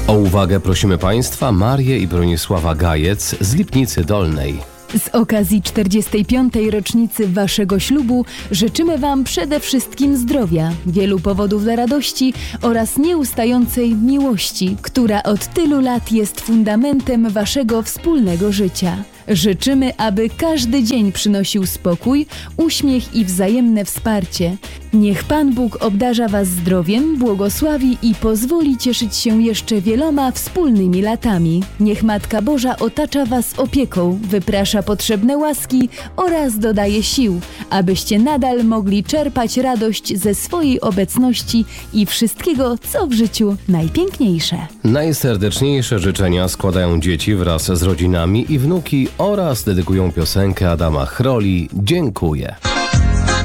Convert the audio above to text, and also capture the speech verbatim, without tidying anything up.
O uwagę prosimy Państwa Marię i Bronisława Gajec z Lipnicy Dolnej. Z okazji czterdziestej piątej rocznicy Waszego ślubu życzymy Wam przede wszystkim zdrowia, wielu powodów do radości oraz nieustającej miłości, która od tylu lat jest fundamentem Waszego wspólnego życia. Życzymy, aby każdy dzień przynosił spokój, uśmiech i wzajemne wsparcie. Niech Pan Bóg obdarza Was zdrowiem, błogosławi i pozwoli cieszyć się jeszcze wieloma wspólnymi latami. Niech Matka Boża otacza Was opieką, wyprasza potrzebne łaski oraz dodaje sił, abyście nadal mogli czerpać radość ze swojej obecności i wszystkiego, co w życiu najpiękniejsze. Najserdeczniejsze życzenia składają dzieci wraz z rodzinami i wnuki oraz dedykują piosenkę Adama Chroli „Dziękuję”.